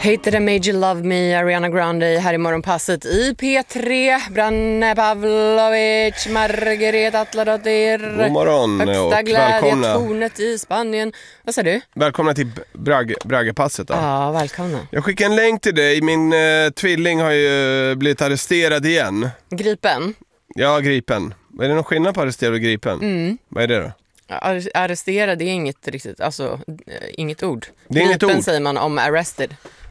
Hated and Made You Love Me, Ariana Grande här i morgonpasset i P3. Branne Pavlovic, Margareta Atladottir. God morgon och högsta glädje, välkomna. tornet i Spanien. Vad säger du? Välkomna till Braggepasset då. Ja, välkomna. Jag skickar en länk till dig. Min tvilling har ju blivit arresterad igen. Gripen? Ja, gripen. Är det någon skillnad på arresterad och gripen? Vad är det då? Arresterad, det är inget riktigt, alltså inget ord. Det är inget Gripen ord. säger man om arrested.